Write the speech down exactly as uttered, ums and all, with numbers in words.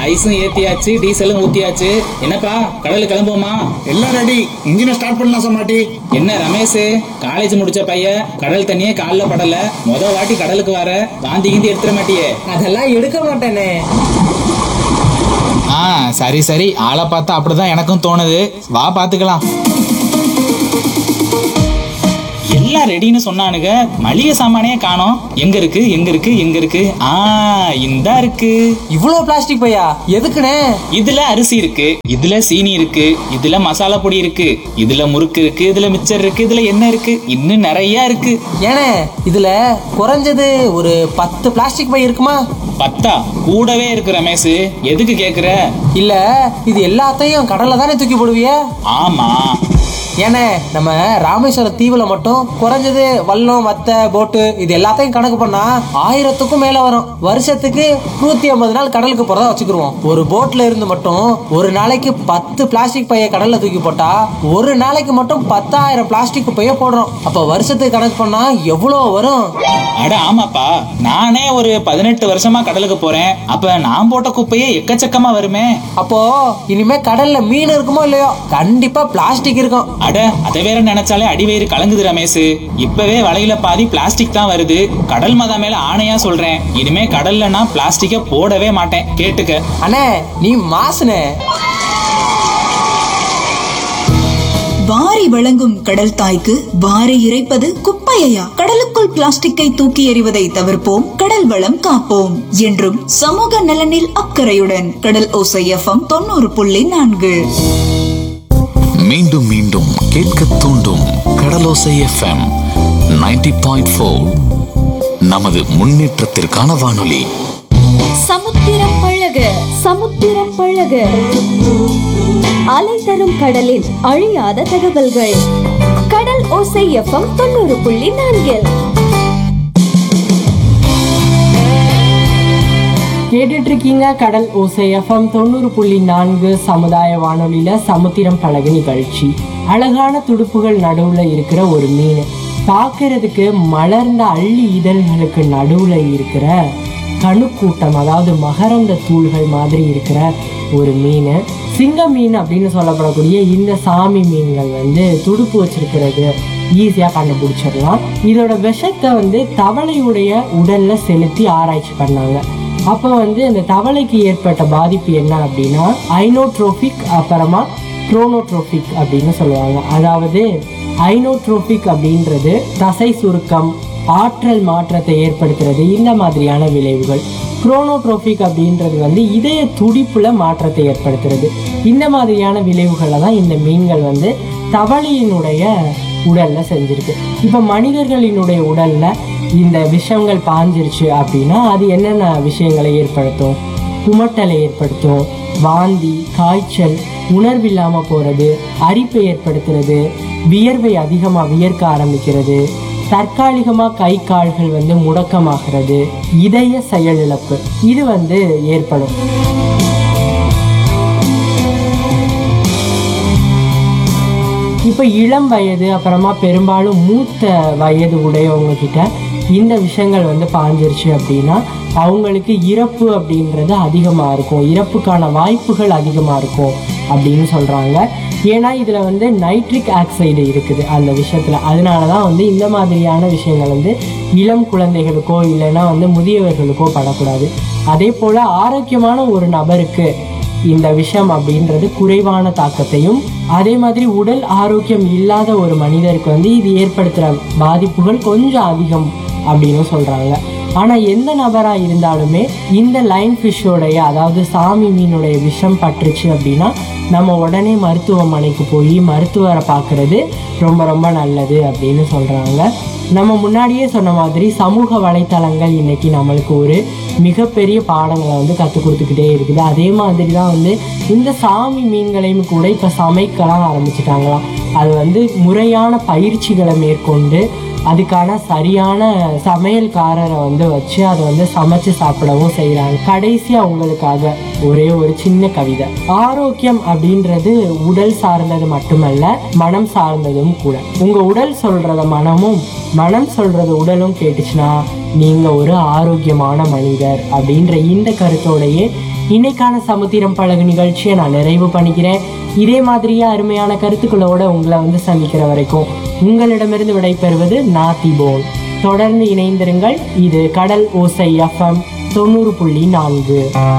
ஐஸும் ஏத்தியாச்சு, டீசலும் ஊத்தியாச்சு. என்னப்பா கடலுக்கு கிளம்புவோமா? எல்லாம் ரெடி. இன்ஜினை ஸ்டார்ட் பண்ணலாம் சமாட்டி. என்ன ரமேஷ், காலேஜ் முடிச்ச பையன், கடல் தண்ணியே கால்ல படல, முத வாட்டி கடலுக்கு வர, வாந்தி கிந்தி எடுத்துட மாட்டியே? அதெல்லாம் எடுக்க மாட்டேனே. ஆ சரி சரி, ஆளை பார்த்தா அப்படிதான் எனக்கும் தோணுது. வா பாத்துக்கலாம். எல்லாம் ரெடின்னு சொன்னானுங்க, மளிகை சாமானே காணோம். எங்க இருக்கு எங்க இருக்கு எங்க இருக்கு? ஆ இந்தா இருக்கு. இவ்வளவு பிளாஸ்டிக் பையா எதுக்குனே? இதுல அரிசி இருக்கு, இதுல சீனி இருக்கு, இதுல மசாலா பொடி இருக்கு, இதுல முறுக்கு இருக்கு, இதுல மிச்சர் இருக்கு, இதுல என்ன இருக்கு, இன்னும் நிறைய இருக்கு. ஏனே இதுல குறைஞ்சது ஒரு பத்து பிளாஸ்டிக் பை இருக்குமா? பத்தா? கூடவே இருக்கு ரமேஷ். எதுக்கு கேக்குற? இல்ல இது எல்லாத்தையும் கடல்ல தானே தூக்கி போடுவிய? ஆமா. ஏனே நம்ம ராமேஸ்வரம் தீவுல மட்டும் குறைஞ்சது வல்லம் வத்தை போட்டு இது எல்லாத்தையும் கணக்கு பண்ணா ஆயிரத்துக்கும் மேல வரும். வருஷத்துக்கு நூத்தி ஐம்பது நாள் கடலுக்கு போறதா வச்சுக்கிருவோம். ஒரு போட்ல இருந்து மட்டும் ஒரு நாளைக்கு பத்து பிளாஸ்டிக் பைய கடல்ல தூக்கி போட்டா ஒரு நாளைக்கு மட்டும் பத்தாயிரம் பிளாஸ்டிக் பைய போடுறோம். அப்ப வருஷத்துக்கு கணக்கு பண்ணா எவ்வளவு வரும்? அட ஆமாப்பா, நானே ஒரு பதினெட்டு வருஷமா கடலுக்கு போறேன். அப்ப நான் போட்ட குப்பையே எக்கச்சக்கமா வருமே. அப்போ இனிமே கடல்ல மீன் இருக்குமோ இல்லையோ, கண்டிப்பா பிளாஸ்டிக் இருக்கும். அட அதை வேற நினைச்சாலே அடிவயிறு கலங்குது ரமேஷ். இப்பவே வலையில பாதி பிளாஸ்டிக் தான் வருது. கடல் மதா மேல ஆணையா சொல்றேன், இனிமே கடல்ல நான் பிளாஸ்டிக்க போடவே மாட்டேன். கேட்டுக்க. அண்ணே நீ மாசுனே. வாரி வழங்கும் கடல் தாய்க்கு வாரி இறைப்பது குப்பையா? கடலுக்குள் பிளாஸ்டிக்கை தூக்கி எறிவதை தவிர்ப்போம், கடல் வளம் காப்போம். என்றும் சமூக நலனில் அக்கறையுடன் கடல் ஓசை எஃப்எம் தொண்ணூறு புள்ளி நான்கு. மீண்டும் மீண்டும் கேட்க தூண்டும் கடலோசை எஃப்எம் நைன்டி பாயிண்ட் ஃபோர். நமது முன்னேற்றத்திற்கான வானொலி. சமுத்திரம் பழக சமுத்திரம் பழக அலை தரும் கடலின் அழியாத தகவல்கள். கடல் ஓசை எஃப்எம் தொண்ணூறு புள்ளி நான்கில் கேட்டுட்டு இருக்கீங்க. கடல் ஓசை எஃப்எம் தொண்ணூறு புள்ளி நான்கு சமுதாய வானொலியில சமுத்திரம் பழகு நிகழ்ச்சி. அழகான துடுப்புகள் நடுவுல இருக்கிற ஒரு மீன், பார்க்கறதுக்கு மலர்ந்த அள்ளி இதழ்களுக்கு நடுவுல இருக்கிற கணுக்கூட்டம், அதாவது மகரந்த தூள்கள் மாதிரி இருக்கிற ஒரு மீன். சிங்க மீன் அப்படின்னு சொல்லப்படக்கூடிய இந்த சாமி மீன்கள் வந்து துடுப்பு வச்சிருக்கிறது ஈஸியா கண்டுபிடிச்சிடலாம். இதோட விஷத்தை வந்து தவளையுடைய உடல்ல செலுத்தி ஆராய்ச்சி பண்ணாங்க. அப்போ வந்து இந்த தவளைக்கு ஏற்பட்ட பாதிப்பு என்ன அப்படின்னா ஐனோட்ரோபிக், அப்புறமா குரோனோட்ரோபிக் அப்படின்னு சொல்லுவாங்க. அதாவது ஐனோட்ரோபிக் அப்படின்றது தசை சுருக்கம், ஆற்றல் மாற்றத்தை ஏற்படுத்துறது, இந்த மாதிரியான விளைவுகள். குரோனோட்ரோபிக் அப்படின்றது வந்து இதய துடிப்புல மாற்றத்தை ஏற்படுத்துறது. இந்த மாதிரியான விளைவுகளை தான் இந்த மீன்கள் வந்து தவளையினுடைய உடல்ல செஞ்சிருக்கு. இப்ப மனிதர்களினுடைய உடல்ல இந்த விஷயங்கள் பாஞ்சிருச்சு அப்படின்னா அது என்னென்ன விஷயங்களை ஏற்படுத்தும்? குமட்டலை ஏற்படுத்தும், வாந்தி, காய்ச்சல், உணர்வு இல்லாம போறது, அரிப்பை ஏற்படுத்துறது, வியர்வை அதிகமா வியர்க்க ஆரம்பிக்கிறது, தற்காலிகமா கை கால்கள் வந்து முடக்கமாகிறது, இதய செயலிழப்பு இது வந்து ஏற்படும். இப்ப இளம் வயது, அப்புறமா பெரும்பாலும் மூத்த வயது உடையவங்க கிட்ட இந்த விஷயங்கள் வந்து பாஞ்சிருச்சு அப்படின்னா அவங்களுக்கு இறப்பு அப்படின்றது அதிகமா இருக்கும், இறப்புக்கான வாய்ப்புகள் அதிகமா இருக்கும் அப்படின்னு சொல்றாங்க. ஏன்னா இதுல வந்து நைட்ரிக் ஆக்சைடு இருக்குது அந்த விஷயத்துல. அதனாலதான் வந்து இந்த மாதிரியான விஷயங்கள் வந்து இளம் குழந்தைகளுக்கோ இல்லைன்னா வந்து முதியவர்களுக்கோ படக்கூடாது. அதே போல ஆரோக்கியமான ஒரு நபருக்கு இந்த விஷயம் அப்படின்றது குறைவான தாக்கத்தையும், அதே மாதிரி உடல் ஆரோக்கியம் இல்லாத ஒரு மனிதருக்கு வந்து இது ஏற்படுத்துற பாதிப்புகள் கொஞ்சம் அதிகம் அப்படின்னு சொல்றாங்க. ஆனா எந்த நபரா இருந்தாலுமே இந்த லைன் ஃபிஷ்ஷோடைய, அதாவது சாமி மீனுடைய விஷம் பற்றுச்சு அப்படின்னா நம்ம உடனே மருத்துவமனைக்கு போய் மருத்துவரை பார்க்கறது ரொம்ப ரொம்ப நல்லது அப்படின்னு சொல்றாங்க. நம்ம முன்னாடியே சொன்ன மாதிரி சமூக வலைத்தளங்கள் இன்னைக்கு நம்மளுக்கு ஒரு மிகப்பெரிய பாடங்களை வந்து கற்றுக் கொடுத்துக்கிட்டே இருக்குது. அதே மாதிரி தான் வந்து இந்த சாமி மீன்களையும் கூட இப்போ சமைக்கலாம் ஆரம்பிச்சிட்டாங்களாம். அது வந்து முறையான பயிற்சிகளை மேற்கொண்டு அதுக்கான சரியான சமையல்காரரை வந்து வச்சு அதை வந்து சமைச்சு சாப்பிடவும் செய்யறாங்க. கடைசியா அவங்களுக்காக ஒரே ஒரு சின்ன கவிதை. ஆரோக்கியம் அப்படின்றது உடல் சார்ந்தது மட்டுமல்ல, மனம் சார்ந்ததும் கூட. உங்க உடல் சொல்றத மனமும், மனம் சொல்றது உடலும் கேட்டுச்சுன்னா நீங்க ஒரு ஆரோக்கியமான மனிதர் அப்படின்ற இந்த கருத்தோடையே இன்னைக்கான சமுத்திரம் பழகு நிகழ்ச்சியை நான் நிறைவு பண்ணிக்கிறேன். இதே மாதிரியே அருமையான கருத்துக்களோட உங்களை வந்து சந்திக்கிற வரைக்கும் உங்களிடமிருந்து விடைபெறுவது நாத்திபோல். தொடர்ந்து இணைந்திருங்கள். இது கடல் ஓசை எஃப்எம் தொண்ணூறு புள்ளி நான்கு.